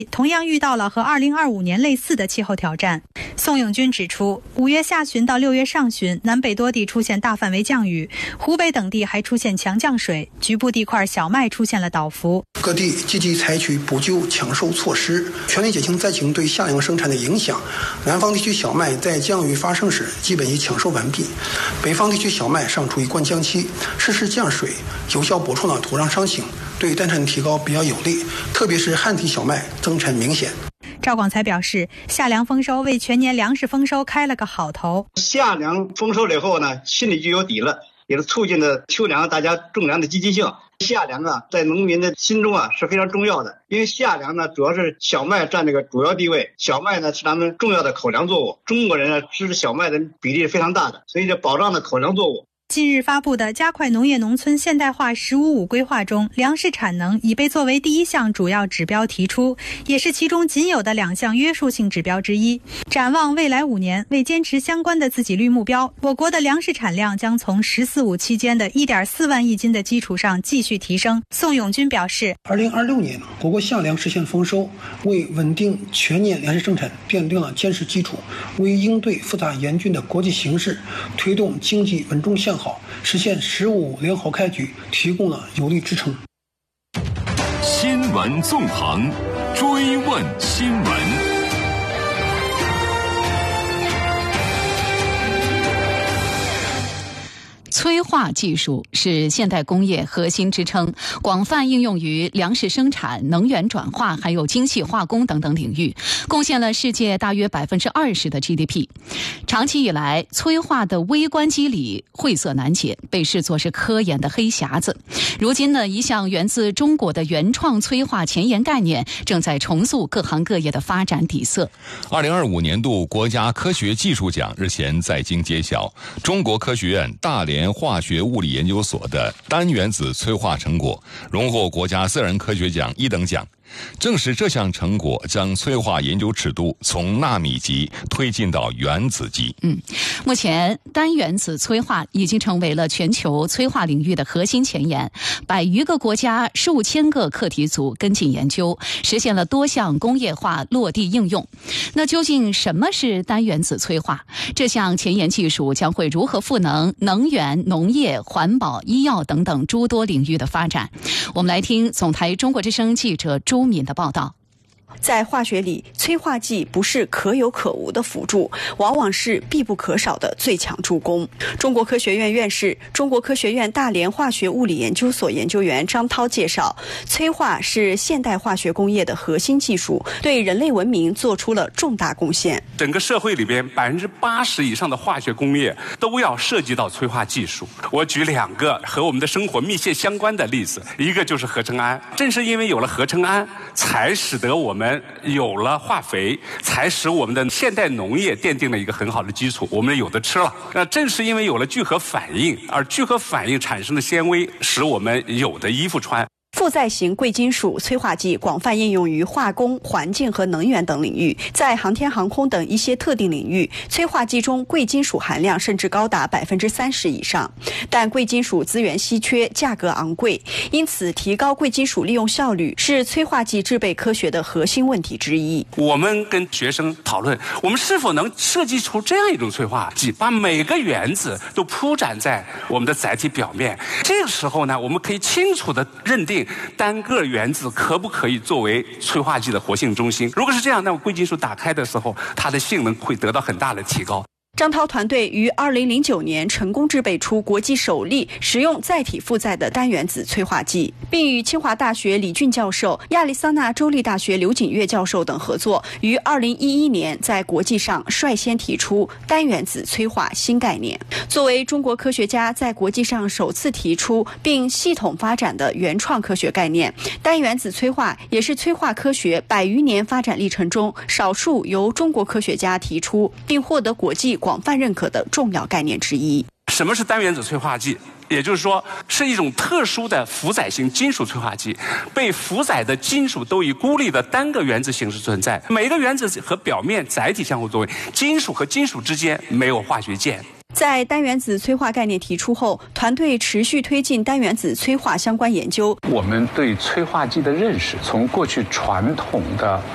同样遇到了和2025年类似的气候挑战。宋永军指出，5月下旬到6月上旬，南北多地出现大范围降雨，湖北等地还出现强降水，局部地块小麦出现了倒伏。 各地积极采取补救抢收措施，全力减轻灾情对夏粮生产的影响。南方地区小麦在降雨发生时基本已抢收完毕，北方地区小麦尚处于灌浆期，适时降水有效补充了土壤伤情，对单产提高比较有利，特别是旱地小麦增产明显。 赵广才表示，夏粮丰收为全年粮食丰收开了个好头。 夏粮丰收了以后呢，心里就有底了，也是促进了秋粮大家种粮的积极性。夏粮在农民的心中是非常重要的，因为夏粮主要是小麦占这个主要地位，小麦是咱们重要的口粮作物，中国人吃小麦的比例是非常大的，所以这保障了口粮作物。 近日发布的加快农业农村现代化“15+5”规划中，粮食产能已被作为第一项主要指标提出，也是其中仅有的2项约束性指标之一。展望未来5年，为坚持相关的自给率目标，我国的粮食产量将从“14+5”期间的1.4万亿斤的基础上继续提升。宋永军表示 ，2026年我国夏粮实现丰收，为稳定全年粮食生产奠定了坚实基础，为应对复杂严峻的国际形势，推动经济稳中向好，实现15良好开局提供了有力支撑。 新闻纵横，追问新闻。 催化技术是现代工业核心支撑，广泛应用于粮食生产、能源转化，还有精细化工等等领域，贡献了世界大约20%的 GDP。长期以来，催化的微观机理晦涩难解，被视作是科研的黑匣子。如今呢，一项源自中国的原创催化前沿概念正在重塑各行各业的发展底色。 2025年度国家科学技术奖日前在京揭晓，中国科学院大连化学物理研究所的单原子催化成果荣获国家自然科学奖1等奖，证实这项成果将催化研究尺度从纳米级推进到原子级。 目前单原子催化已经成为了全球催化领域的核心前沿，100余个国家数千个课题组跟进研究，实现了多项工业化落地应用。那究竟什么是单原子催化？这项前沿技术将会如何赋能能源、农业、环保、医药等等诸多领域的发展？我们来听总台中国之声记者朱敏的报道。 在化学里，催化剂不是可有可无的辅助，往往是必不可少的最强助攻。中国科学院院士、中国科学院大连化学物理研究所研究员张涛介绍，催化是现代化学工业的核心技术，对人类文明做出了重大贡献。 整个社会里边80%以上的化学工业都要涉及到催化技术。我举2个和我们的生活密切相关的例子，一个就是合成胺。正是因为有了合成胺，才使得我们有了化肥，才使我们的现代农业奠定了一个很好的基础，我们有的吃了。正是因为有了聚合反应，而聚合反应产生的纤维使我们有的衣服穿。 负载型贵金属催化剂广泛应用于化工、环境和能源等领域，在航天航空等一些特定领域，催化剂中贵金属含量甚至高达30%以上。但贵金属资源稀缺，价格昂贵，因此提高贵金属利用效率是催化剂制备科学的核心问题之一。 我们跟学生讨论，我们是否能设计出这样一种催化剂，把每个原子都铺展在我们的载体表面。这个时候呢，我们可以清楚地认定单个原子可不可以作为催化剂的活性中心。如果是这样，那么贵金属打开的时候，它的性能会得到很大的提高。 张涛团队于2009年成功制备出国际首例使用载体负载的单原子催化剂，并与清华大学李俊教授、亚利桑那州立大学刘锦月教授等合作，于2011年在国际上率先提出单原子催化新概念。作为中国科学家在国际上首次提出并系统发展的原创科学概念，单原子催化也是催化科学100余年发展历程中少数由中国科学家提出并获得国际广泛认可的重要概念之一。 什么是单原子催化剂？也就是说，是一种特殊的负载型金属催化剂，被负载的金属都以孤立的单个原子形式存在，每个原子和表面载体相互作用，金属和金属之间没有化学键。 在单原子催化概念提出后，团队持续推进单原子催化相关研究。 我们对催化剂的认识，从过去传统的